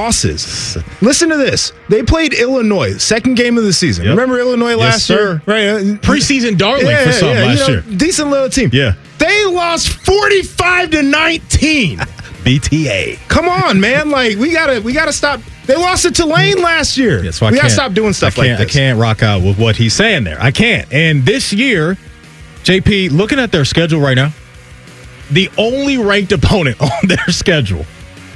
losses. Listen to this. They played Illinois, second game of the season. Yep. Remember Illinois last year? Right. Preseason darling for some last year. Decent little team. Yeah. They lost 45-19. BTA. Come on, man. Like, we gotta stop. They lost to Tulane last year. Yeah, so we gotta stop doing stuff like this. I can't rock out with what he's saying there. I can't. And this year, JP, looking at their schedule right now, the only ranked opponent on their schedule,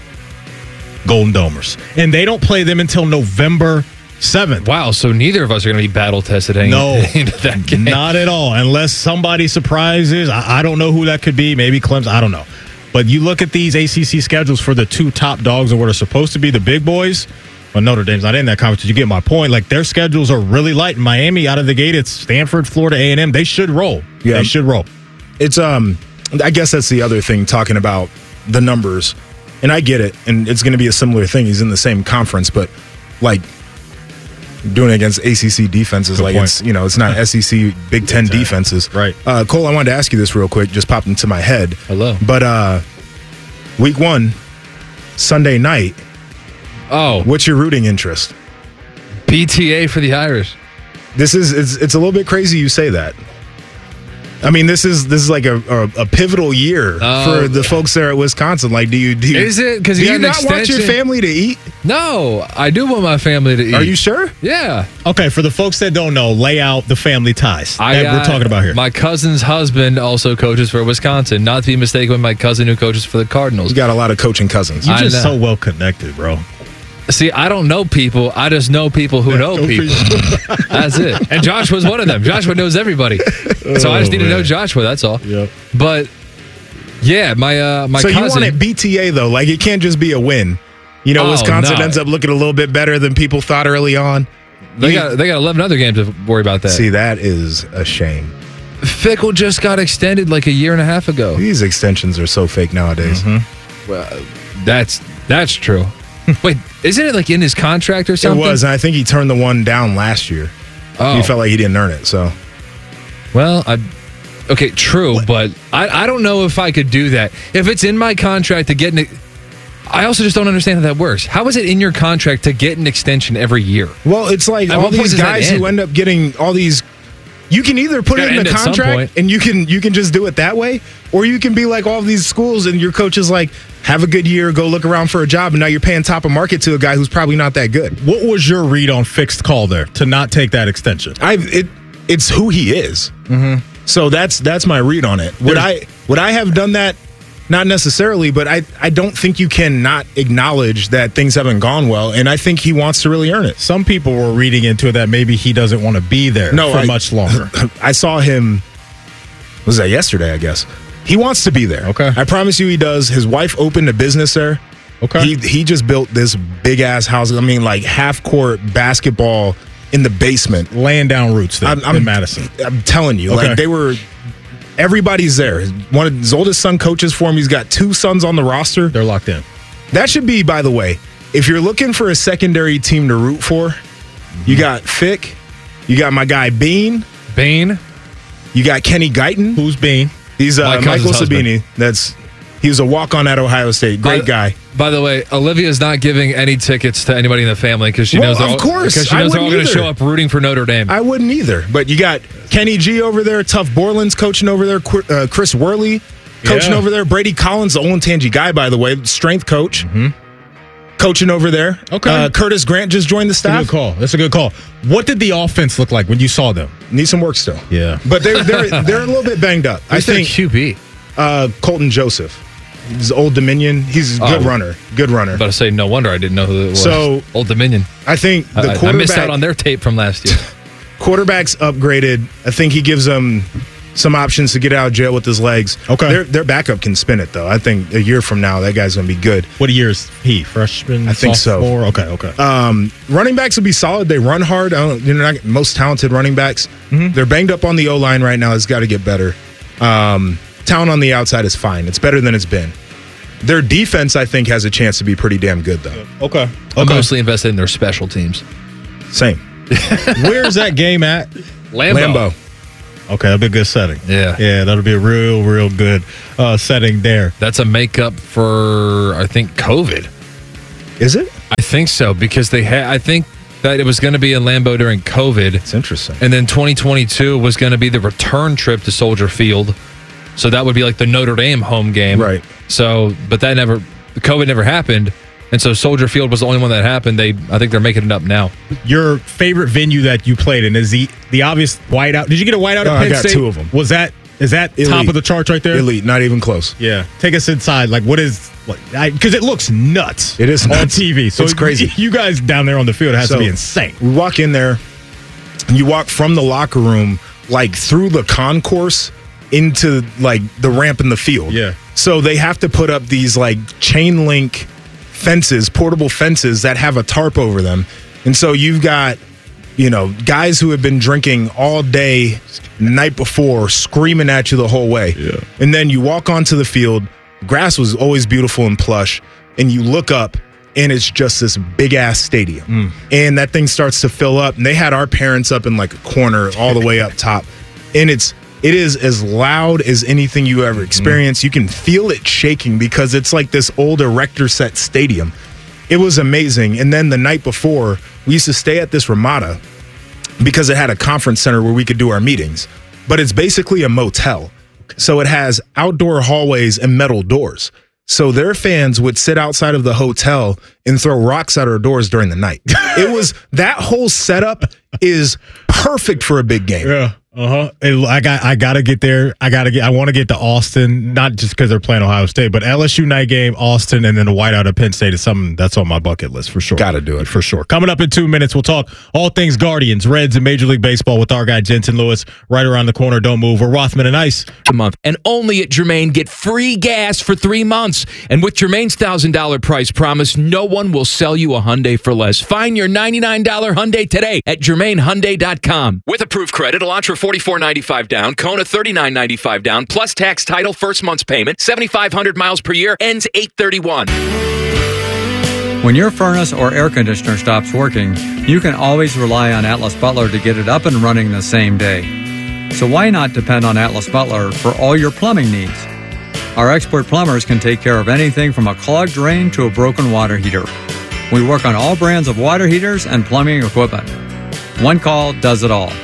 Golden Domers. And they don't play them until November 7th. Wow, so neither of us are going to be battle tested into that game. Not at all. Unless somebody surprises. I don't know who that could be. Maybe Clemson. I don't know. But you look at these ACC schedules for the two top dogs and what are supposed to be the big boys. Well, Notre Dame's not in that conference. You get my point. Like, their schedules are really light. Miami, out of the gate, it's Stanford, Florida, A&M. They should roll. Yeah. They should roll. It's I guess that's the other thing, talking about the numbers. And I get it. And it's going to be a similar thing. He's in the same conference, but like doing it against ACC defenses, Good point. it's not SEC Big Ten defenses. Right. Cole, I wanted to ask you this real quick. Just popped into my head. Hello. But week 1, Sunday night. Oh, What's your rooting interest? BTA for the Irish. It's a little bit crazy you say that. I mean, this is like a pivotal year for the folks there at Wisconsin. Like, do you Is it? Because do you not want your family to eat? No, I do want my family to eat. Are you sure? Yeah. Okay, for the folks that don't know, lay out the family ties that we're talking about here. My cousin's husband also coaches for Wisconsin. Not to be mistaken with my cousin who coaches for the Cardinals. You got a lot of coaching cousins. You're just so well connected, bro. See, I don't know people. I just know people who know people. That's it. And Joshua's one of them. Joshua knows everybody. So I just need to know Joshua. That's all. Yep. But, yeah, my so cousin. you want it BTA, though. Like, it can't just be a win. Wisconsin ends up looking a little bit better than people thought early on. They got 11 other games to worry about that. See, that is a shame. Fickle just got extended like a year and a half ago. These extensions are so fake nowadays. Mm-hmm. Well, that's true. Wait, isn't it like in his contract or something? It was, and I think he turned the one down last year. Oh. He felt like he didn't earn it, so. Well, okay, true, but I don't know if I could do that. If it's in my contract to get I also just don't understand how that works. How is it in your contract to get an extension every year? Well, it's like all these guys who end up getting all these. You can either put it in the contract and you can just do it that way, or you can be like all these schools and your coach is like, have a good year, go look around for a job, and now you're paying top of market to a guy who's probably not that good. What was your read on fixed call there to not take that extension? It's who he is. Mm-hmm. So that's my read on it. Would I have done that? Not necessarily, but I don't think you can not acknowledge that things haven't gone well, and I think he wants to really earn it. Some people were reading into it that maybe he doesn't want to be there for much longer. I saw him, was that yesterday, I guess? He wants to be there. Okay. I promise you he does. His wife opened a business there. Okay. He just built this big-ass house. I mean, like half-court basketball in the basement. Laying down roots there in Madison. I'm telling you. Okay. Like, everybody's there. One of his oldest son coaches for him. He's got 2 sons on the roster. They're locked in. That should be, by the way, if you're looking for a secondary team to root for, you got Fick, you got my guy Bean, you got Kenny Guyton. Who's Bean? He's Michael Sabini. He was a walk-on at Ohio State. Great guy. By the way, Olivia's not giving any tickets to anybody in the family because she knows they're all going to show up rooting for Notre Dame. I wouldn't either. But you got Kenny G over there, Tough Borland's coaching over there, Chris Worley coaching over there, Brady Collins, the Olentangy guy, by the way, strength coach, coaching over there. Okay. Curtis Grant just joined the staff. That's a good call. What did the offense look like when you saw them? Need some work still. Yeah. But they're a little bit banged up. I think QB. Colton Joseph. He's Old Dominion. He's a good runner. Good runner. I was about to say, no wonder I didn't know who it was. So, Old Dominion. I think the quarterback. I missed out on their tape from last year. Quarterback's upgraded. I think he gives them some options to get out of jail with his legs. Okay. Their backup can spin it, though. I think a year from now, that guy's going to be good. What year is he? Freshman? I think sophomore? so. Okay. Running backs will be solid. They run hard. They're not most talented running backs. Mm-hmm. They're banged up on the O-line right now. It's got to get better. Talent on the outside is fine. It's better than it's been. Their defense, I think, has a chance to be pretty damn good, though. Okay. I'm mostly invested in their special teams. Same. Where's that game at? Lambeau. Okay, that'll be a good setting. Yeah, that'll be a real good setting there. That's a makeup for, I think, COVID. Is it? I think so, because I think that it was going to be in Lambeau during COVID. It's interesting. And then 2022 was going to be the return trip to Soldier Field. So that would be like the Notre Dame home game. Right. So, but COVID never happened. And so Soldier Field was the only one that happened. I think they're making it up now. Your favorite venue that you played in is the obvious whiteout. Did you get a whiteout at Penn State? I got 2 of them. Is that elite. Top of the charts right there? Elite, not even close. Yeah. Take us inside. Like, what is, because it looks nuts. It is nuts. On TV. So it's crazy. You guys down there on the field, it has to be insane. We walk in there, and you walk from the locker room, like through the concourse into like the ramp in the field. Yeah. So they have to put up these like chain link fences, portable fences that have a tarp over them. And so you've got, guys who have been drinking all day the night before, screaming at you the whole way. Yeah. And then you walk onto the field. Grass was always beautiful and plush. And you look up, and it's just this big-ass stadium. And that thing starts to fill up. And they had our parents up in like a corner all the way up top. And it is as loud as anything you ever experienced. You can feel it shaking because it's like this old erector set stadium. It was amazing. And then the night before, we used to stay at this Ramada because it had a conference center where we could do our meetings. But it's basically a motel. So it has outdoor hallways and metal doors. So their fans would sit outside of the hotel and throw rocks at our doors during the night. That whole setup is perfect for a big game. Yeah. I gotta get there. I want to get to Austin, not just because they're playing Ohio State, but LSU night game, Austin, and then a whiteout at Penn State is something that's on my bucket list for sure. Got to do it for sure. Coming up in 2 minutes, we'll talk all things Guardians, Reds, and Major League Baseball with our guy Jensen Lewis right around the corner. Don't move. We're Rothman and Ice. A month, and only at Germain get free gas for 3 months. And with Germain's $1,000 price promise, no one will sell you a Hyundai for less. Find your $99 Hyundai today at GermainHyundai.com. With approved credit, Elantra $44.95 down, Kona $39.95 down, plus tax, title, first month's payment, 7,500 miles per year, ends 8/31. When your furnace or air conditioner stops working, you can always rely on Atlas Butler to get it up and running the same day. So why not depend on Atlas Butler for all your plumbing needs? Our expert plumbers can take care of anything from a clogged drain to a broken water heater. We work on all brands of water heaters and plumbing equipment. One call does it all.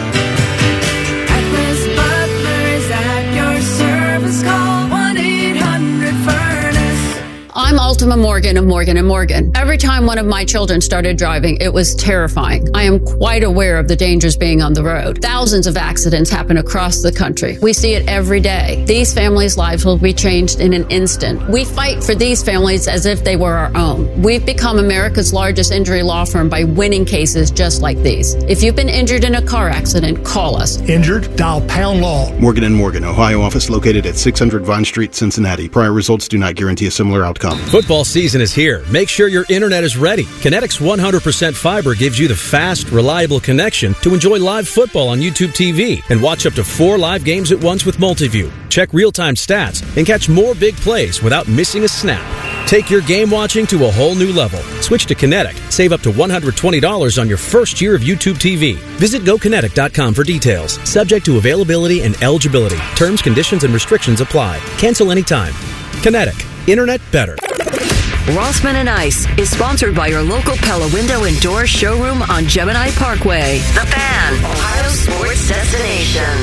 Atlas Butler is at your service. Call 1-800-FURNACE. I'm Ultima Morgan of Morgan & Morgan. Every time one of my children started driving, it was terrifying. I am quite aware of the dangers being on the road. Thousands of accidents happen across the country. We see it every day. These families' lives will be changed in an instant. We fight for these families as if they were our own. We've become America's largest injury law firm by winning cases just like these. If you've been injured in a car accident, call us. Injured? Dial Pound Law. Morgan & Morgan, Ohio office located at 600 Vine Street, Cincinnati. Prior results do not guarantee a similar outcome. Football season is here. Make sure your internet is ready. Kinetic's 100% fiber gives you the fast, reliable connection to enjoy live football on YouTube TV and watch up to 4 live games at once with Multiview. Check real-time stats and catch more big plays without missing a snap. Take your game watching to a whole new level. Switch to Kinetic. Save up to $120 on your first year of YouTube TV. Visit GoKinetic.com for details. Subject to availability and eligibility. Terms, conditions, and restrictions apply. Cancel anytime. Kinetic. Internet better. Rothman and Ice is sponsored by your local Pella Window and Door showroom on Gemini Parkway. The Fan, Ohio sports destination.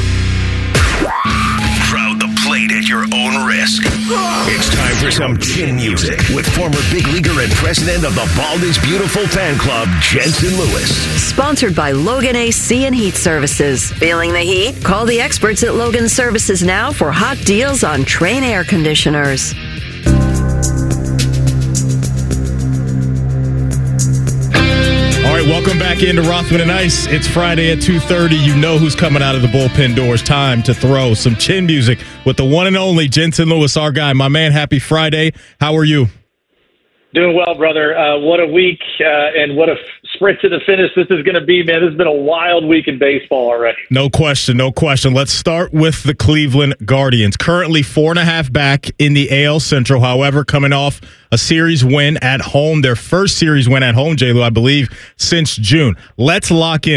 Crowd the plate at your own risk. It's time for some chin music with former big leaguer and president of the Bald is Beautiful fan club, Jensen Lewis. Sponsored by Logan AC and Heat Services. Feeling the heat? Call the experts at Logan Services now for hot deals on Train air conditioners. All right, welcome back into Rothman and Ice. It's Friday at 2:30. You know who's coming out of the bullpen doors. Time to throw some chin music with the one and only Jensen Lewis, our guy. My man, happy Friday. How are you? Doing well, brother. What a week and what a sprint to the finish this is going to be, man. This has been a wild week in baseball already. No question, no question. Let's start with the Cleveland Guardians. Currently 4.5 back in the AL Central, however, coming off a series win at home. Their first series win at home, J-Lo, I believe, since June. Let's lock in.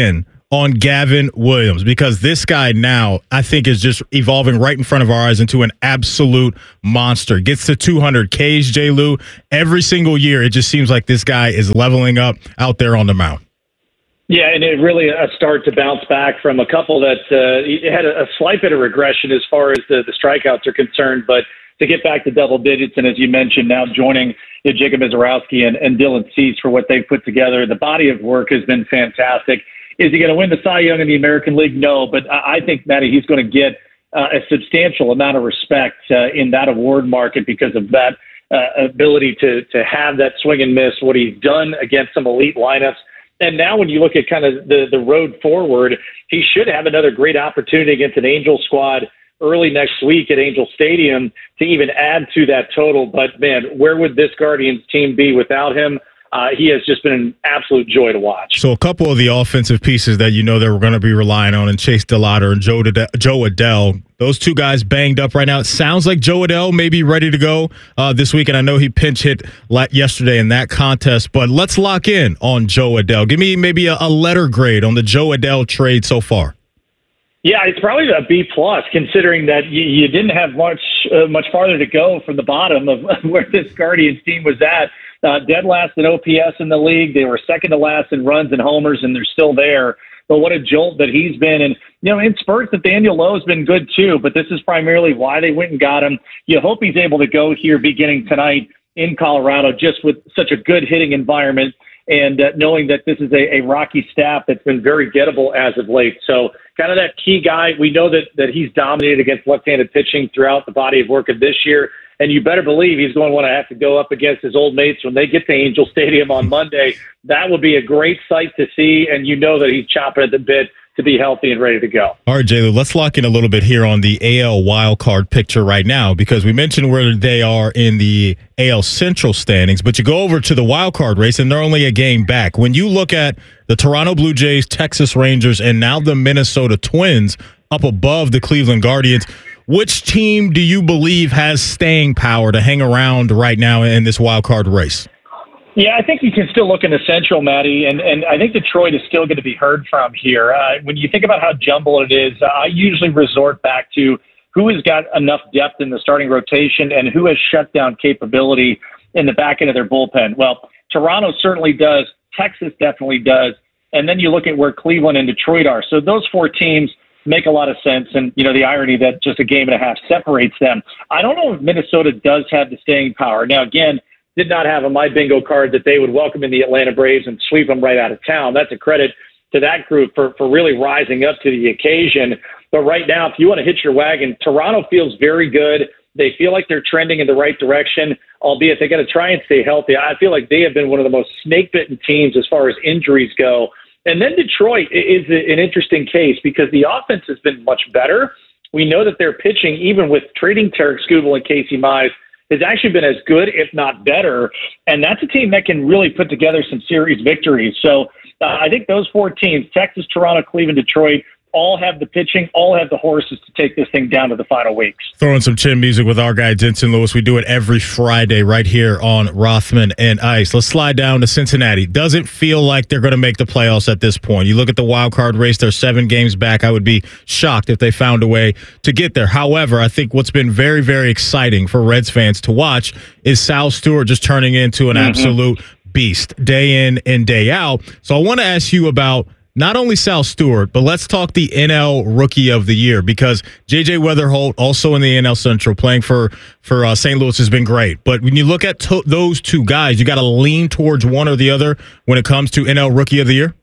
on Gavin Williams, because this guy now, I think, is just evolving right in front of our eyes into an absolute monster. Gets to 200 Ks, J. Lou. Every single year, it just seems like this guy is leveling up out there on the mound. Yeah, and it really a start to bounce back from a couple that had a slight bit of regression as far as the strikeouts are concerned, but to get back to double digits, and as you mentioned, now joining Jacob Misiorowski and Dylan Cease for what they've put together. The body of work has been fantastic. Is he going to win the Cy Young in the American League? No, but I think, Matty, he's going to get a substantial amount of respect in that award market because of that ability to have that swing and miss, what he's done against some elite lineups. And now when you look at kind of the road forward, he should have another great opportunity against an Angel squad early next week at Angel Stadium to even add to that total. But, man, where would this Guardians team be without him? He has just been an absolute joy to watch. So a couple of the offensive pieces that you know that we're going to be relying on, and Chase DeLauder and Joe Adell, those two guys banged up right now. It sounds like Joe Adell may be ready to go this week, and I know he pinch hit yesterday in that contest, but let's lock in on Joe Adell. Give me maybe a letter grade on the Joe Adell trade so far. Yeah, it's probably a B+, considering that you didn't have much farther to go from the bottom of where this Guardians team was at. Dead last in OPS in the league. They were second to last in runs and homers, and they're still there. But what a jolt that he's been. And, in spurts, Nathaniel Lowe's been good too, but this is primarily why they went and got him. You hope he's able to go here beginning tonight in Colorado, just with such a good hitting environment and knowing that this is a Rocky staff that's been very gettable as of late. So kind of that key guy. We know that he's dominated against left-handed pitching throughout the body of work of this year. And you better believe he's going to want to have to go up against his old mates when they get to Angel Stadium on Monday. That will be a great sight to see, and you know that he's chopping at the bit to be healthy and ready to go. All right, J-Lo, let's lock in a little bit here on the AL wildcard picture right now, because we mentioned where they are in the AL Central standings, but you go over to the wildcard race, and they're only a game back. When you look at the Toronto Blue Jays, Texas Rangers, and now the Minnesota Twins up above the Cleveland Guardians, which team do you believe has staying power to hang around right now in this wild card race? Yeah, I think you can still look in the Central, Matty, and I think Detroit is still going to be heard from here. When you think about how jumbled it is, I usually resort back to who has got enough depth in the starting rotation and who has shutdown capability in the back end of their bullpen. Well, Toronto certainly does. Texas definitely does. And then you look at where Cleveland and Detroit are. So those four teams make a lot of sense, and the irony that just a game and a half separates them. I don't know if Minnesota does have the staying power. Now, again, did not have on my bingo card that they would welcome in the Atlanta Braves and sweep them right out of town. That's a credit to that group for really rising up to the occasion. But right now, if you want to hitch your wagon, Toronto feels very good. They feel like they're trending in the right direction, albeit they got to try and stay healthy. I feel like they have been one of the most snake-bitten teams as far as injuries go. And then Detroit is an interesting case because the offense has been much better. We know that their pitching, even with trading Tarek Skubal and Casey Mize, has actually been as good, if not better. And that's a team that can really put together some series victories. So I think those four teams, Texas, Toronto, Cleveland, Detroit, all have the pitching, all have the horses to take this thing down to the final weeks. Throwing some chin music with our guy, Jensen Lewis. We do it every Friday right here on Rothman and Ice. Let's slide down to Cincinnati. Doesn't feel like they're going to make the playoffs at this point. You look at the wild card race, they're 7 games back. I would be shocked if they found a way to get there. However, I think what's been very, very exciting for Reds fans to watch is Sal Stewart just turning into an absolute beast day in and day out. So I want to ask you about not only Sal Stewart, but let's talk the NL Rookie of the Year, because J.J. Weatherholt, also in the NL Central, playing for St. Louis, has been great. But when you look at those two guys, you got to lean towards one or the other when it comes to NL Rookie of the Year?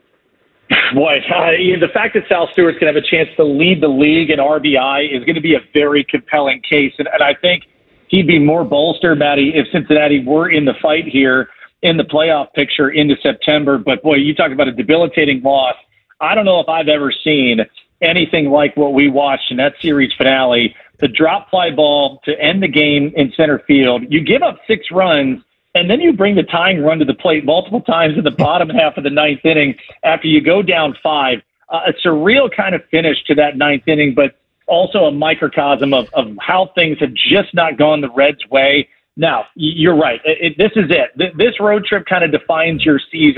Boy, the fact that Sal Stewart's going to have a chance to lead the league in RBI is going to be a very compelling case. And I think he'd be more bolstered, Matty, if Cincinnati were in the fight here in the playoff picture into September. But, boy, you talk about a debilitating loss. I don't know if I've ever seen anything like what we watched in that series finale. The drop fly ball to end the game in center field. You give up 6 runs, and then you bring the tying run to the plate multiple times in the bottom half of the 9th inning after you go down 5. A surreal kind of finish to that 9th inning, but also a microcosm of how things have just not gone the Reds' way. Now, you're right. This is it. This road trip kind of defines your season.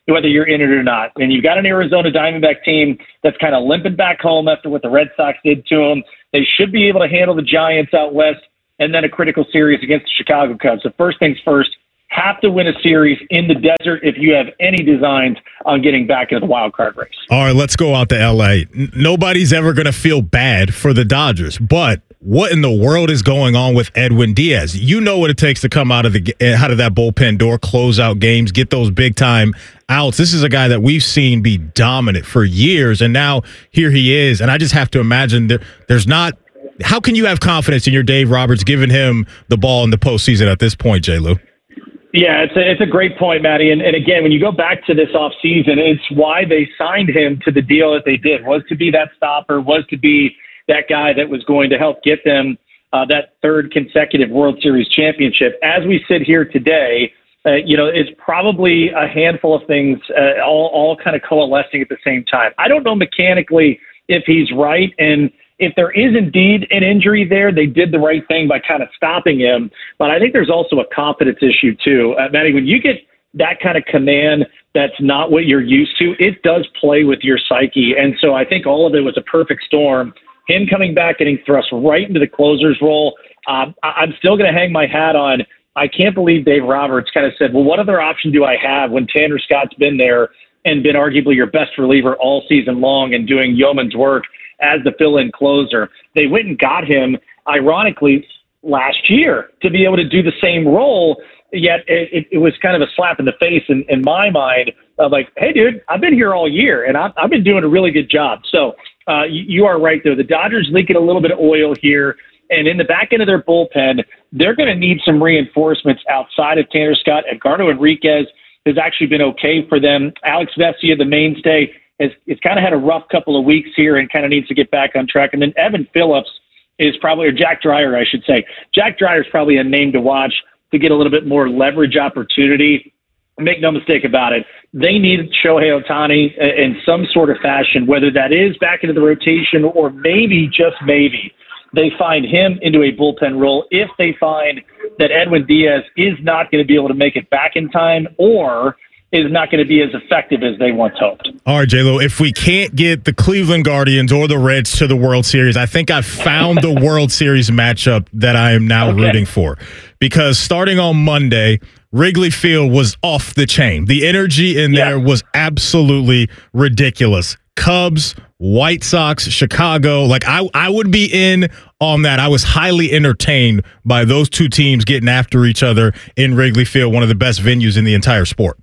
whether you're in it or not. And you've got an Arizona Diamondback team that's kind of limping back home after what the Red Sox did to them. They should be able to handle the Giants out west, and then a critical series against the Chicago Cubs. So first things first, have to win a series in the desert if you have any designs on getting back into the wild card race. All right, let's go out to L.A. Nobody's ever going to feel bad for the Dodgers, but what in the world is going on with Edwin Diaz? You know what it takes to come out of that bullpen door, close out games, get those big-time outs. This is a guy that we've seen be dominant for years, and now here he is. And I just have to imagine there's not – how can you have confidence in your Dave Roberts giving him the ball in the postseason at this point, J-Lou? Yeah, it's a great point, Matty. And again, when you go back to this offseason, it's why they signed him to the deal that they did, was to be that stopper, was to be that guy that was going to help get them that third consecutive World Series championship. As we sit here today, it's probably a handful of things all kind of coalescing at the same time. I don't know mechanically if he's right, and if there is indeed an injury there, they did the right thing by kind of stopping him. But I think there's also a confidence issue too. Matty, when you get that kind of command that's not what you're used to, it does play with your psyche. And so I think all of it was a perfect storm. Him coming back, getting thrust right into the closer's role. I'm still going to hang my hat on. I can't believe Dave Roberts kind of said, well, what other option do I have when Tanner Scott's been there and been arguably your best reliever all season long and doing yeoman's work as the fill-in closer? They went and got him, ironically, last year to be able to do the same role, yet it was kind of a slap in the face in my mind of like, hey, dude, I've been here all year, and I've been doing a really good job. So you are right, though. The Dodgers leaking a little bit of oil here, and in the back end of their bullpen, they're going to need some reinforcements outside of Tanner Scott. Edgardo Enriquez has actually been okay for them. Alex Vesia, the mainstay, has kind of had a rough couple of weeks here and kind of needs to get back on track. And then Evan Phillips is probably, or Jack Dreyer, I should say. Jack Dreyer is probably a name to watch to get a little bit more leverage opportunity. Make no mistake about it. They need Shohei Ohtani in some sort of fashion, whether that is back into the rotation or maybe, just maybe, they find him into a bullpen role if they find that Edwin Diaz is not going to be able to make it back in time or is not going to be as effective as they once hoped. All right, J-Lo, if we can't get the Cleveland Guardians or the Reds to the World Series, I think I've found the World Series matchup that I am now rooting for. Because starting on Monday, Wrigley Field was off the chain. The energy in there was absolutely ridiculous. Cubs, White Sox, Chicago, like I would be in on that. I was highly entertained by those two teams getting after each other in Wrigley Field, one of the best venues in the entire sport.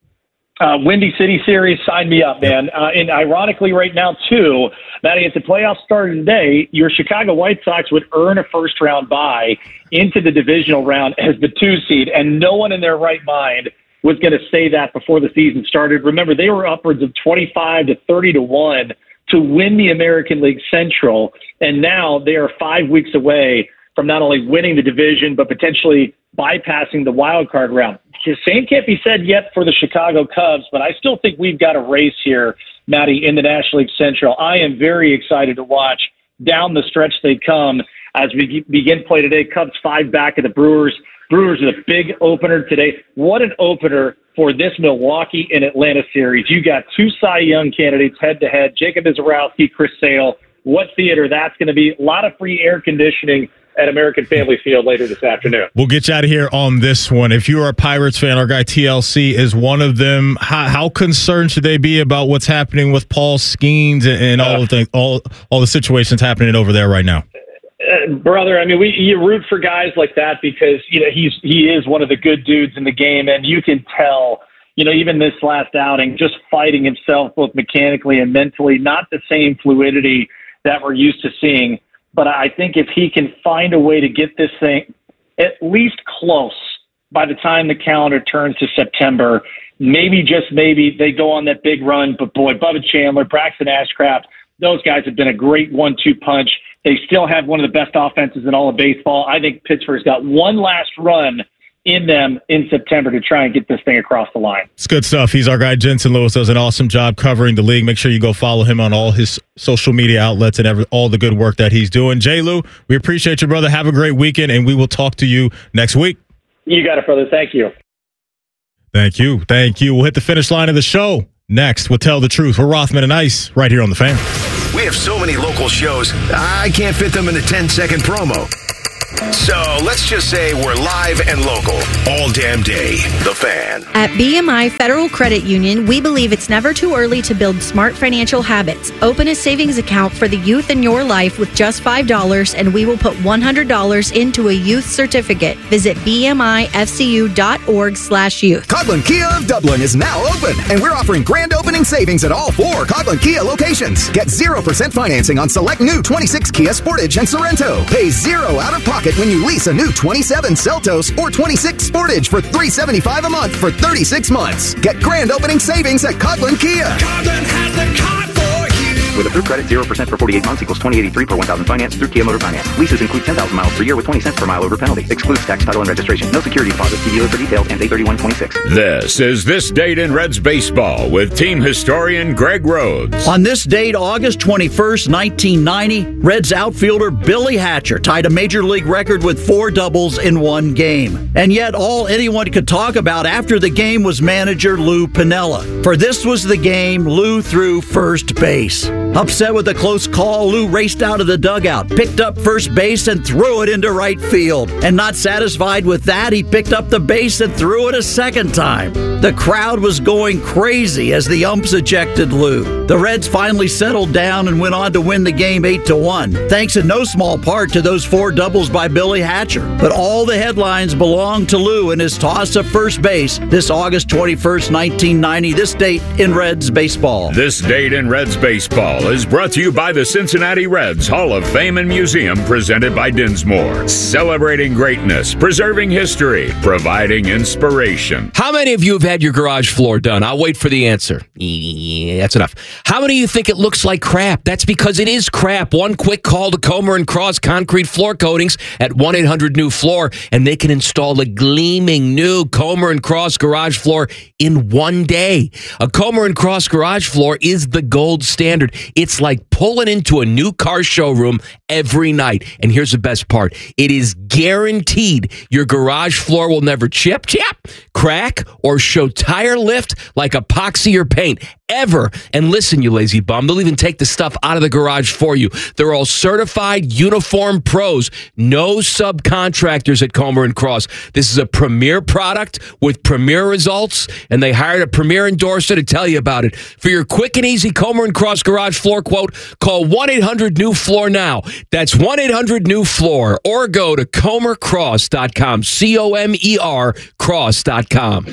Windy City Series, sign me up, man. And ironically right now, too, Matty, if the playoffs started today, your Chicago White Sox would earn a first-round bye into the divisional round as the 2 seed, and no one in their right mind was going to say that before the season started. Remember, they were upwards of 25 to 30 to 1 to win the American League Central, and now they are 5 weeks away from not only winning the division, but potentially bypassing the wild card round. The same can't be said yet for the Chicago Cubs, but I still think we've got a race here, Matty, in the National League Central. I am very excited to watch down the stretch they come as we begin play today. Cubs 5 back of the Brewers. Brewers are the big opener today. What an opener for this Milwaukee and Atlanta series. You got 2 Cy Young candidates head-to-head, Jacob Izarowski, Chris Sale. What theater that's going to be. A lot of free air conditioning at American Family Field later this afternoon. We'll get you out of here on this one. If you are a Pirates fan, our guy TLC is one of them. How concerned should they be about what's happening with Paul Skeens and all the situations happening over there right now? Brother, I mean, you root for guys like that because he is one of the good dudes in the game, and you can tell. Even this last outing, just fighting himself both mechanically and mentally, not the same fluidity that we're used to seeing. But I think if he can find a way to get this thing at least close by the time the calendar turns to September, maybe, just maybe, they go on that big run. But boy, Bubba Chandler, Braxton Ashcraft, those guys have been a great 1-2 punch. They still have one of the best offenses in all of baseball. I think Pittsburgh's got one last run in them in September to try and get this thing across the line. It's good stuff. He's our guy. Jensen Lewis does an awesome job covering the league. Make sure you go follow him on all his social media outlets and all the good work that he's doing. J. Lou, we appreciate you, brother. Have a great weekend, and we will talk to you next week. You got it, brother. Thank you. Thank you. We'll hit the finish line of the show. Next, we'll tell the truth. We're Rothman and Ice right here on The Fan. We have so many local shows, I can't fit them in a 10-second promo. So let's just say we're live and local all damn day. The Fan. At BMI Federal Credit Union, we believe it's never too early to build smart financial habits. Open a savings account for the youth in your life with just $5, and we will put $100 into a youth certificate. Visit bmifcu.org/youth. Coghlan Kia of Dublin is now open, and we're offering grand opening savings at all 4 Coghlan Kia locations. Get 0% financing on select new 26 Kia Sportage and Sorrento. Pay $0 out of pocket when you lease a new 27 Seltos or 26 Sportage for $375 a month for 36 months. Get grand opening savings at Coghlan Kia. Coghlan has the car for you. With approved credit, 0% for 48 months equals $20.83 per 1,000 finance through Kia Motor Finance. Leases include 10,000 miles per year with 20 cents per mile over penalty. Excludes tax, title, and registration. No security deposit. See dealer for details. Ends 8/31/26. This is This Date in Reds Baseball with team historian Greg Rhodes. On this date, August 21st, 1990, Reds outfielder Billy Hatcher tied a major league record with 4 doubles in one game. And yet all anyone could talk about after the game was manager Lou Piniella. For this was the game Lou threw first base. Upset with a close call, Lou raced out of the dugout, picked up first base, and threw it into right field. And not satisfied with that, he picked up the base and threw it a second time. The crowd was going crazy as the umps ejected Lou. The Reds finally settled down and went on to win the game 8-1, thanks in no small part to those 4 doubles by Billy Hatcher. But all the headlines belong to Lou and his toss of first base this August 21st, 1990, this date in Reds baseball. This Date in Reds Baseball is brought to you by the Cincinnati Reds Hall of Fame and Museum, presented by Dinsmore. Celebrating greatness, preserving history, providing inspiration. How many of you have had your garage floor done? I'll wait for the answer. Yeah, that's enough. How many of you think it looks like crap? That's because it is crap. One quick call to Comer and Cross Concrete Floor Coatings at 1-800-NEW-FLOOR, and they can install a gleaming new Comer and Cross garage floor in one day. A Comer and Cross garage floor is the gold standard. It's like pulling into a new car showroom every night. And here's the best part. It is guaranteed your garage floor will never chip, crack, or show tire lift like epoxy or paint. Ever. And listen, you lazy bum, they'll even take the stuff out of the garage for you. They're all certified uniform pros. No subcontractors at Comer and Cross. This is a premier product with premier results, and they hired a premier endorser to tell you about it. For your quick and easy Comer and Cross garage floor quote, call 1-800-NEW-FLOOR now. That's 1-800-NEW-FLOOR, or go to comercross.com, COMER cross.com.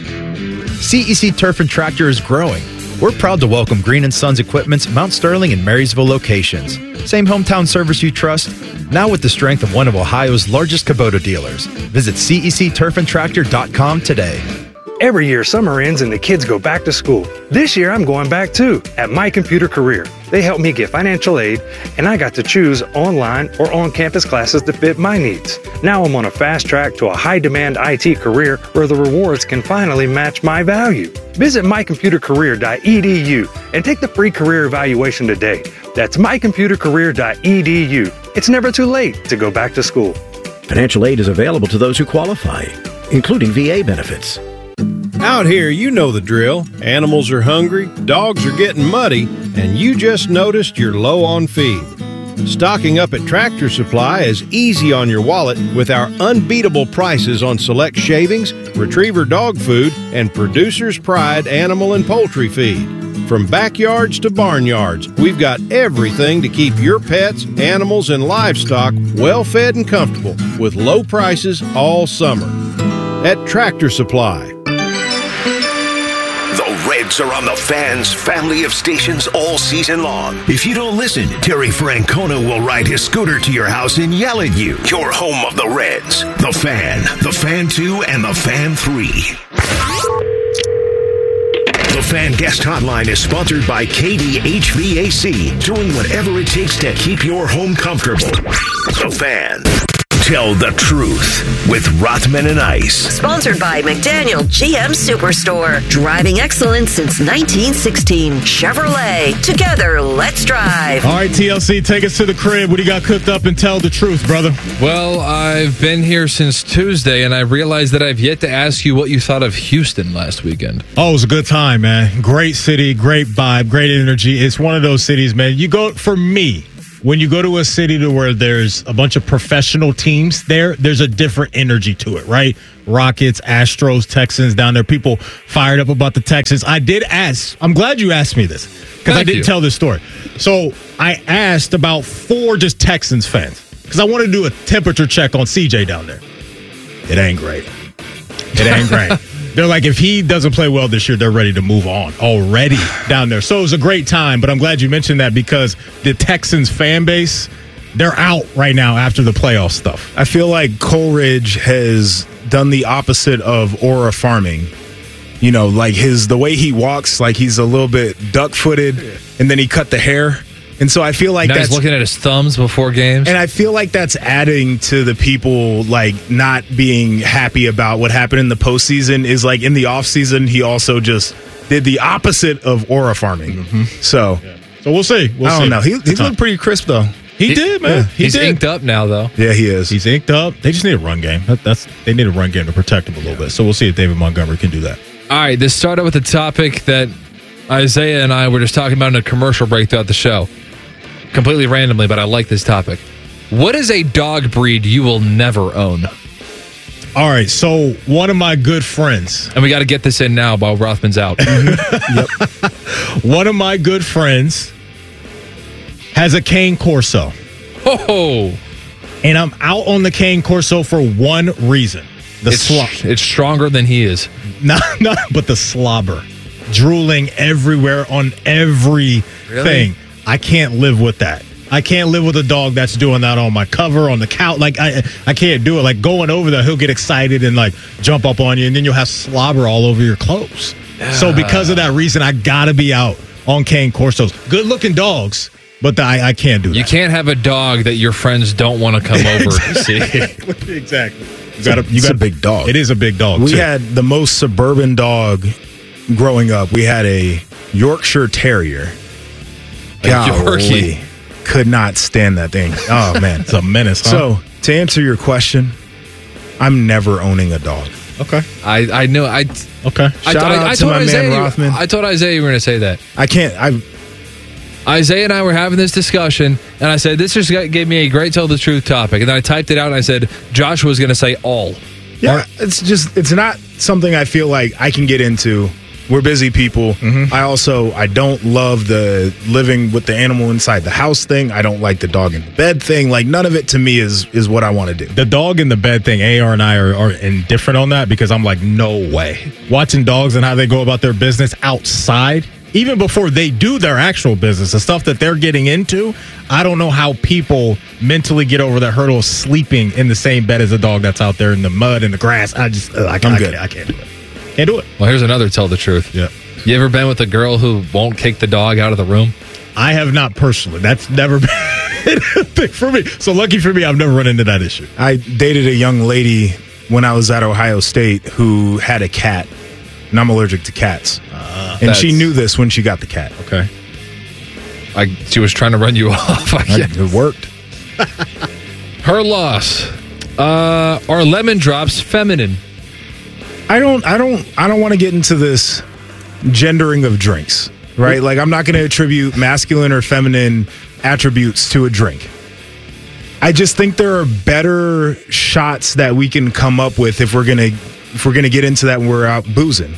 CEC Turf and Tractor is growing. We're proud to welcome Green & Sons Equipment's Mount Sterling and Marysville locations. Same hometown service you trust, now with the strength of one of Ohio's largest Kubota dealers. Visit CECTurfandTractor.com today. Every year, summer ends and the kids go back to school. This year, I'm going back too, at My Computer Career. They helped me get financial aid, and I got to choose online or on-campus classes that fit my needs. Now I'm on a fast track to a high-demand IT career where the rewards can finally match my value. Visit mycomputercareer.edu and take the free career evaluation today. That's mycomputercareer.edu. It's never too late to go back to school. Financial aid is available to those who qualify, including VA benefits. Out here, you know the drill. Animals are hungry, dogs are getting muddy, and you just noticed you're low on feed. Stocking up at Tractor Supply is easy on your wallet with our unbeatable prices on select shavings, retriever dog food, and Producer's Pride animal and poultry feed. From backyards to barnyards, we've got everything to keep your pets, animals, and livestock well fed and comfortable with low prices all summer. At Tractor Supply. The Reds are on the Fan's family of stations all season long. If you don't listen, Terry Francona will ride his scooter to your house and yell at you. Your home of the Reds. The Fan, The Fan 2, and The Fan 3. The Fan Guest Hotline is sponsored by KDHVAC, doing whatever it takes to keep your home comfortable. The Fan. Tell the truth with Rothman and Ice. Sponsored by McDaniel GM Superstore. Driving excellence since 1916. Chevrolet. Together, let's drive. All right, TLC, take us to the crib. What do you got cooked up and tell the truth, brother? Well, I've been here since Tuesday, and I realized that I've yet to ask you what you thought of Houston last weekend. Oh, it was a good time, man. Great city, great vibe, great energy. It's one of those cities, man. You go, for me, when you go to a city to where there's a bunch of professional teams there's a different energy to it, right? Rockets, Astros, Texans down there. People fired up about the Texans. I did ask. I'm glad you asked me this because I didn't tell this story. So I asked about 4 just Texans fans because I wanted to do a temperature check on CJ down there. It ain't great. It ain't great. They're like, if he doesn't play well this year, they're ready to move on already down there. So it was a great time, but I'm glad you mentioned that because the Texans fan base, they're out right now after the playoff stuff. I feel like Coleridge has done the opposite of aura farming. You know, like the way he walks, like he's a little bit duck-footed, and then he cut the hair. And so I feel like now he's looking at his thumbs before games. And I feel like that's adding to the people like not being happy about what happened in the postseason. Is like in the offseason, he also just did the opposite of aura farming. Mm-hmm. So we'll see. I don't know. He looked pretty crisp though. He did, man. He's inked up now, though. Yeah, he is. He's inked up. They just need a run game. They need a run game to protect him a little bit. So we'll see if David Montgomery can do that. All right, this started with a topic that Isaiah and I were just talking about in a commercial break throughout the show. Completely randomly, but I like this topic. What is a dog breed you will never own? All right, so one of my good friends. And we got to get this in now while Rothman's out. One of my good friends has a Cane Corso. Oh. And I'm out on the Cane Corso for one reason. It's stronger than he is. No, but the slobber. Drooling everywhere on everything. Really? I can't live with that. I can't live with a dog that's doing that on my cover, on the couch. Like, I can't do it. Like, going over there, he'll get excited and, like, jump up on you, and then you'll have slobber all over your clothes. So because of that reason, I got to be out on Cane Corsos. Good-looking dogs, but I can't do that. You can't have a dog that your friends don't want to come over to see. Exactly. It's a big dog. It is a big dog, We too. had the most suburban dog growing up. We had a Yorkshire Terrier. Golly, could not stand that thing. Oh, man. It's a menace, huh? So, to answer your question, I'm never owning a dog. Okay. I know. Okay. Shout out to my man Rothman. I told Isaiah you were going to say that. I can't. Isaiah and I were having this discussion, and I said, this just gave me a great tell the truth topic. And then I typed it out, and I said, Josh was going to say all. Yeah, it's not something I feel like I can get into. We're busy people. Mm-hmm. I don't love the living with the animal inside the house thing. I don't like the dog in the bed thing. Like, none of it to me is what I want to do. The dog in the bed thing, AR and I are indifferent on that because I'm like, no way. Watching dogs and how they go about their business outside, even before they do their actual business, the stuff that they're getting into, I don't know how people mentally get over that hurdle of sleeping in the same bed as a dog that's out there in the mud and the grass. I can't do it. Can't do it. Well, here's another tell the truth. Yeah. You ever been with a girl who won't kick the dog out of the room? I have not personally. That's never been a thing for me. So lucky for me, I've never run into that issue. I dated a young lady when I was at Ohio State who had a cat, and I'm allergic to cats. And she knew this when she got the cat. Okay. She was trying to run you off. It worked. Her loss. Are lemon drops feminine? I don't want to get into this gendering of drinks, right? Like, I'm not going to attribute masculine or feminine attributes to a drink. I just think there are better shots that we can come up with if we're gonna get into that when we're out boozing.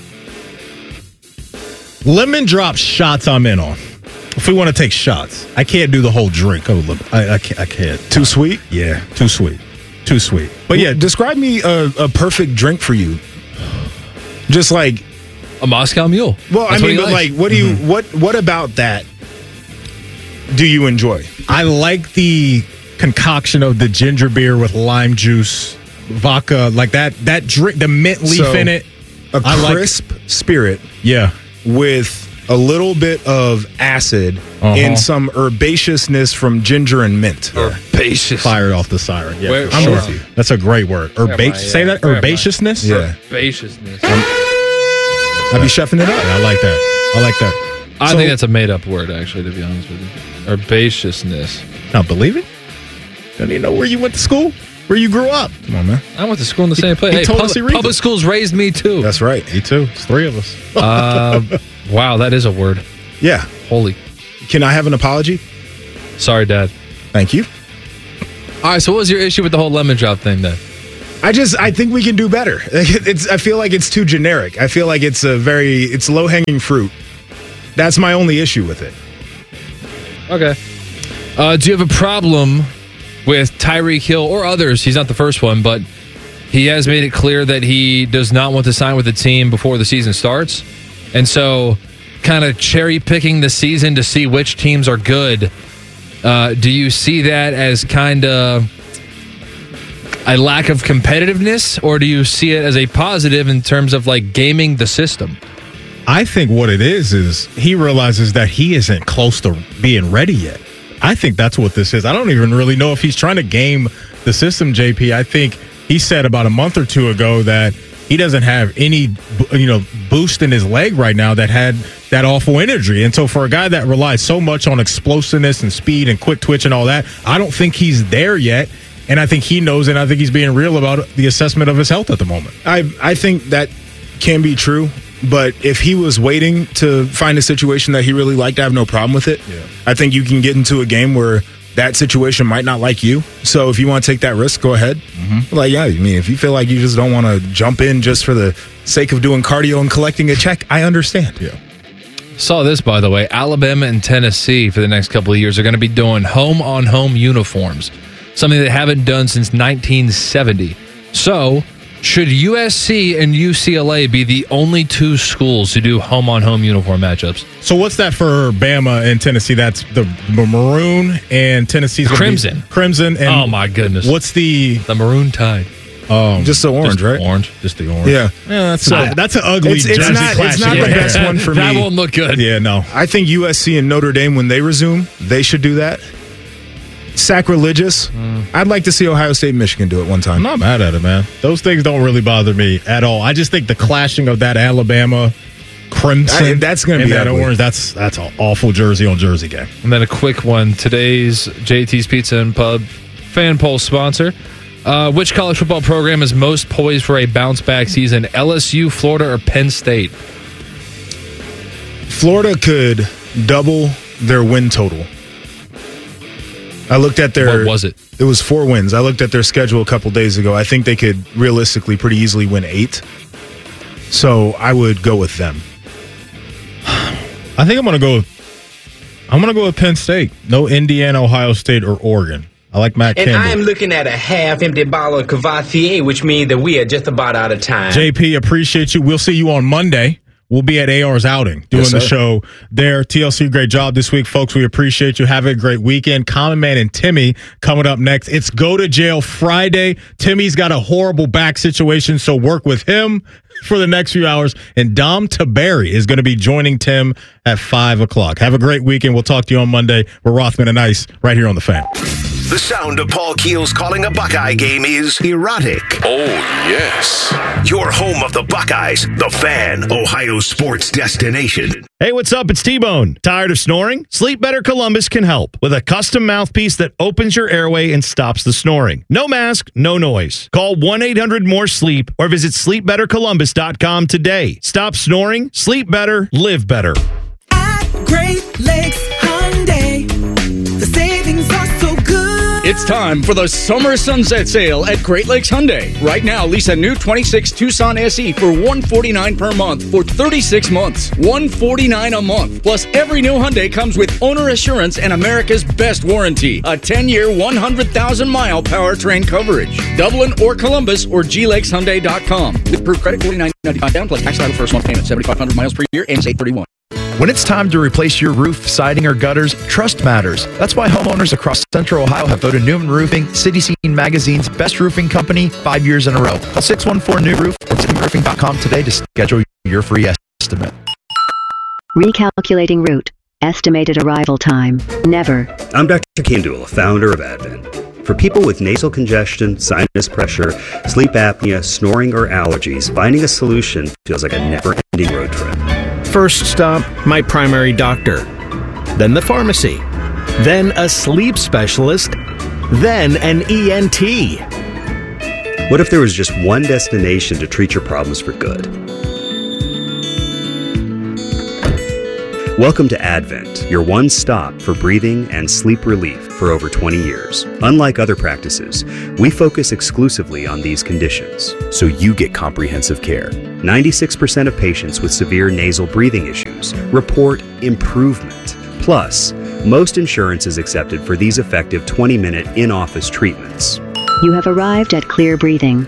Lemon drop shots I'm in on. If we want to take shots, I can't do the whole drink. I can't. Too sweet? Yeah, too sweet. Too sweet. But yeah, describe me a perfect drink for you. Just like a Moscow Mule. Well, I mean, but like, what do you what about that do you enjoy? I like the concoction of the ginger beer with lime juice, vodka, like that drink, the mint leaf in it. A crisp spirit, yeah, with a little bit of acid and some herbaceousness from ginger and mint. Herbaceous. Fired off the siren. Yeah, Where- I'm sure. with you. That's a great word. Say that? Herbaceousness? Yeah. Herbaceousness. I'll be chefing it up. Yeah, I like that. I think that's a made-up word, actually, to be honest with you. Herbaceousness. Now, believe it? Don't even know where you went to school? Where you grew up? Come on, man. I went to school in the same place. he Hey, told us he reads public it. schools raised me, too. That's right. Me too. It's three of us. Wow, that is a word. Yeah. Holy. Can I have an apology? Sorry, Dad. Thank you. All right, so what was your issue with the whole lemon drop thing, then? I think we can do better. I feel like it's too generic. I feel like it's low hanging fruit. That's my only issue with it. Okay. Do you have a problem with Tyreek Hill or others? He's not the first one, but he has made it clear that he does not want to sign with the team before the season starts. And so kind of cherry picking the season to see which teams are good. Do you see that as kind of a lack of competitiveness, or do you see it as a positive in terms of like gaming the system? I think what it is he realizes that he isn't close to being ready yet. I think that's what this is. I don't even really know if he's trying to game the system, JP. I think he said about a month or two ago that he doesn't have any, boost in his leg right now that had that awful energy. And so for a guy that relies so much on explosiveness and speed and quick twitch and all that, I don't think he's there yet. And I think he knows, and I think he's being real about the assessment of his health at the moment. I think that can be true. But if he was waiting to find a situation that he really liked, I have no problem with it. Yeah. I think you can get into a game where that situation might not like you. So if you want to take that risk, go ahead. Mm-hmm. Like, yeah, I mean, if you feel like you just don't want to jump in just for the sake of doing cardio and collecting a check, I understand. Yeah. Saw this, by the way. Alabama and Tennessee for the next couple of years are going to be doing home-on-home uniforms, something they haven't done since 1970. So should USC and UCLA be the only two schools to do home-on-home uniform matchups? So what's that for Bama and Tennessee? That's the maroon, and Tennessee's gonna Crimson. be crimson. And oh my goodness! What's the maroon tide? Just the orange, just right? Orange, just the orange. Yeah, that's an ugly. It's jersey not classic. the best one for me. That won't look good. Yeah, no. I think USC and Notre Dame, when they resume, they should do that. Sacrilegious. I'd like to see Ohio State and Michigan do it one time. I'm not mad at it, man. Those things don't really bother me at all. I just think the clashing of that Alabama crimson, that's going to and be that ugly. orange. That's an awful jersey on jersey game. And then a quick one. Today's JT's Pizza and Pub fan poll sponsor. Which college football program is most poised for a bounce-back season? LSU, Florida, or Penn State? Florida could double their win total. I looked at their... What was it? It was 4 wins. I looked at their schedule a couple days ago. I think they could realistically pretty easily win 8. So I would go with them. I think I'm going to go with Penn State. No Indiana, Ohio State, or Oregon. I like Matt And Campbell. I am looking at a half-empty bottle of Cavassier, which means that we are just about out of time. JP, appreciate you. We'll see you on Monday. We'll be at AR's outing doing the show there. TLC, great job this week, folks. We appreciate you. Have a great weekend. Common Man and Timmy coming up next. It's Go to Jail Friday. Timmy's got a horrible back situation, so work with him for the next few hours. And Dom Taberry is going to be joining Tim at 5 o'clock. Have a great weekend. We'll talk to you on Monday. We're Rothman and Ice right here on The Fan. The sound of Paul Keels calling a Buckeye game is erotic. Oh, yes. Your home of the Buckeyes, The Fan, Ohio sports destination. Hey, what's up? It's T-Bone. Tired of snoring? Sleep Better Columbus can help with a custom mouthpiece that opens your airway and stops the snoring. No mask, no noise. Call 1-800-MORE-SLEEP or visit sleepbettercolumbus.com today. Stop snoring, sleep better, live better. At Great Lakes Hyundai, the savings are so good. It's time for the summer sunset sale at Great Lakes Hyundai. Right now, lease a new 26 Tucson SE for $149 per month for 36 months. $149 a month. Plus, every new Hyundai comes with owner assurance and America's best warranty. A 10-year, 100,000-mile powertrain coverage. Dublin or Columbus or glakeshyundai.com. With approved credit, $49.95 down plus tax title first month payment, 7,500 miles per year, and 831. When it's time to replace your roof, siding, or gutters, trust matters. That's why homeowners across Central Ohio have voted Newman Roofing City Scene Magazine's best roofing company 5 years in a row. Call 614-NEW-ROOF or cityroofing.com today to schedule your free estimate. Recalculating route. Estimated arrival time. Never. I'm Dr. Kandula, founder of Advent. For people with nasal congestion, sinus pressure, sleep apnea, snoring, or allergies, finding a solution feels like a never-ending road trip. First stop, my primary doctor. Then the pharmacy. Then a sleep specialist. Then an ENT. What if there was just one destination to treat your problems for good? Welcome to Advent, your one stop for breathing and sleep relief for over 20 years. Unlike other practices, we focus exclusively on these conditions, so you get comprehensive care. 96% of patients with severe nasal breathing issues report improvement. Plus, most insurance is accepted for these effective 20-minute in-office treatments. You have arrived at Clear Breathing.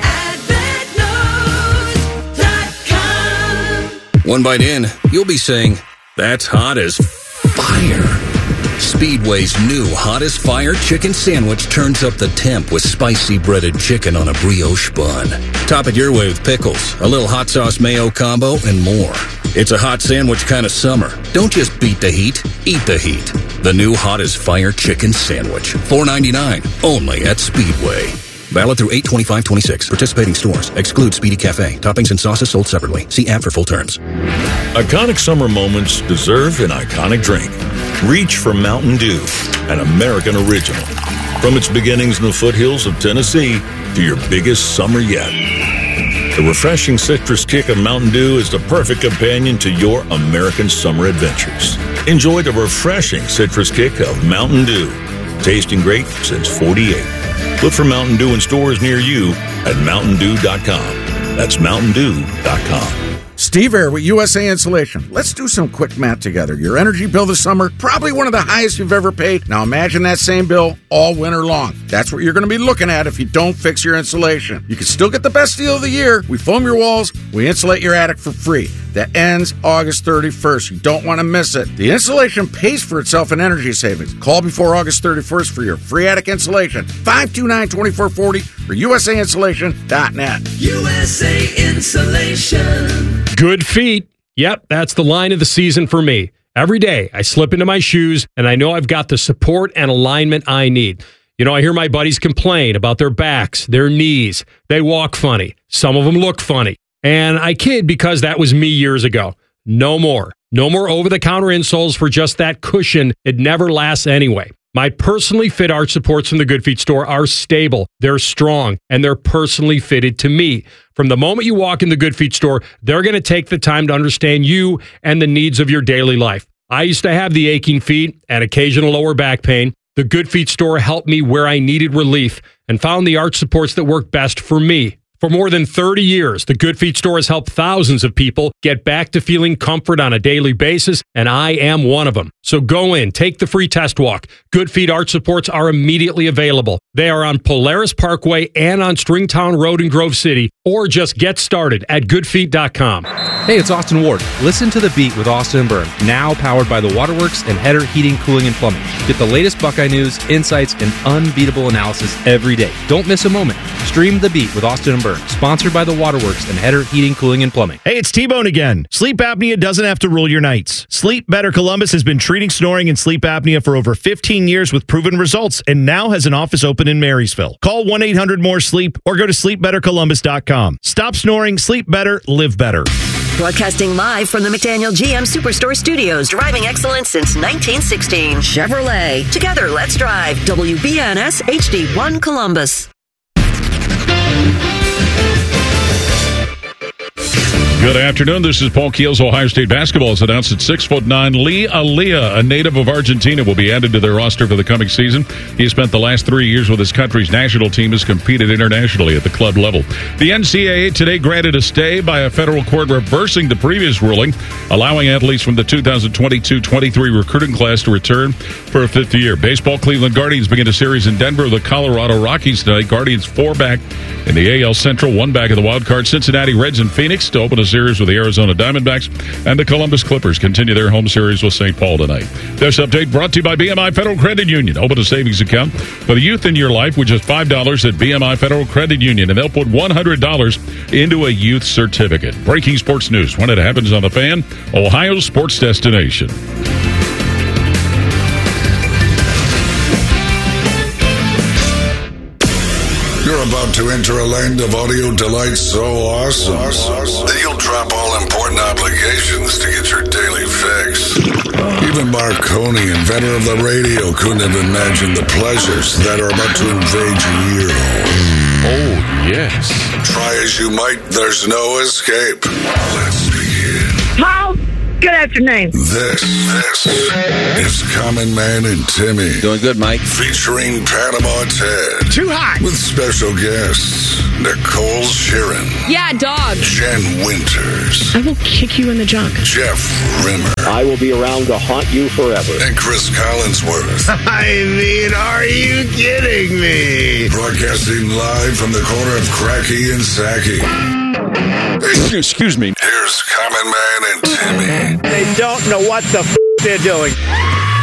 One bite in, you'll be saying, "That's hot as fire." Speedway's new Hot as Fire chicken sandwich turns up the temp with spicy breaded chicken on a brioche bun. Top it your way with pickles, a little hot sauce mayo combo, and more. It's a hot sandwich kind of summer. Don't just beat the heat, eat the heat. The new Hot as Fire chicken sandwich. $4.99, only at Speedway. Valid through 8/25/26. Participating stores. Exclude Speedy Cafe. Toppings and sauces sold separately. See app for full terms. Iconic summer moments deserve an iconic drink. Reach for Mountain Dew, an American original. From its beginnings in the foothills of Tennessee to your biggest summer yet. The refreshing citrus kick of Mountain Dew is the perfect companion to your American summer adventures. Enjoy the refreshing citrus kick of Mountain Dew. Tasting great since '48. Look for Mountain Dew in stores near you at MountainDew.com. That's MountainDew.com. Steve Air with USA Insulation. Let's do some quick math together. Your energy bill this summer, probably one of the highest you've ever paid. Now imagine that same bill all winter long. That's what you're going to be looking at if you don't fix your insulation. You can still get the best deal of the year. We foam your walls, we insulate your attic for free. That ends August 31st. You don't want to miss it. The insulation pays for itself in energy savings. Call before August 31st for your free attic insulation. 529-2440 or USAinsulation.net. USA Insulation. Good feet. Yep, that's the line of the season for me. Every day, I slip into my shoes, and I know I've got the support and alignment I need. You know, I hear my buddies complain about their backs, their knees. They walk funny. Some of them look funny. And I kid because that was me years ago. No more. No more over-the-counter insoles for just that cushion. It never lasts anyway. My personally fit arch supports from the Good Feet store are stable, they're strong, and they're personally fitted to me. From the moment you walk in the Good Feet store, they're going to take the time to understand you and the needs of your daily life. I used to have the aching feet and occasional lower back pain. The Good Feet store helped me where I needed relief and found the arch supports that work best for me. For more than 30 years, the Good Feet store has helped thousands of people get back to feeling comfort on a daily basis, and I am one of them. So go in, take the free test walk. Good Feet arch supports are immediately available. They are on Polaris Parkway and on Stringtown Road in Grove City, or just get started at goodfeet.com. Hey, it's Austin Ward. Listen to The Beat with Austin and Byrne, now powered by the Waterworks and Header Heating, Cooling, and Plumbing. Get the latest Buckeye news, insights, and unbeatable analysis every day. Don't miss a moment. Stream The Beat with Austin and Byrne, sponsored by the Waterworks and Header Heating, Cooling, and Plumbing. Hey, it's T-Bone again. Sleep apnea doesn't have to rule your nights. Sleep Better Columbus has been treating snoring and sleep apnea for over 15 years with proven results and now has an office open in Marysville. Call 1-800-MORE-SLEEP or go to sleepbettercolumbus.com. Stop snoring, sleep better, live better. Broadcasting live from the McDaniel GM Superstore Studios, driving excellence since 1916. Chevrolet. Together, let's drive. WBNS HD1 Columbus. Good afternoon. This is Paul Keels. Ohio State basketball has announced that 6'9" Lee Alia, a native of Argentina, will be added to their roster for the coming season. He has spent the last 3 years with his country's national team, has competed internationally at the club level. The NCAA today granted a stay by a federal court reversing the previous ruling, allowing athletes from the 2022-23 recruiting class to return for a fifth year. Baseball, Cleveland Guardians begin a series in Denver with the Colorado Rockies tonight. Guardians 4 back in the AL Central, 1 back in the wild card. Cincinnati Reds and Phoenix to open a Series with the Arizona Diamondbacks, and the Columbus Clippers continue their home series with St. Paul tonight. This update brought to you by BMI Federal Credit Union. Open a savings account for the youth in your life with just $5 at BMI Federal Credit Union, and they'll put $100 into a youth certificate. Breaking sports news when it happens on The Fan, Ohio's sports destination. You're about to enter a land of audio delight so awesome that you'll drop all important obligations to get your daily fix. Even Marconi, inventor of the radio, couldn't have imagined the pleasures that are about to invade your ear hole. Oh, yes. Try as you might, there's no escape. Let's begin. Paul, good afternoon. This is Common Man and Timmy. Doing good, Mike. Featuring Panama Ted. Too hot. With special guests, Nicole Sheeran. Yeah, dog. Jen Winters. I will kick you in the junk. Jeff Rimmer. I will be around to haunt you forever. And Chris Collinsworth. I mean, are you kidding me? Broadcasting live from the corner of Cracky and Sacky. Excuse me. Here's Common Man and Timmy. They don't know what the they're doing.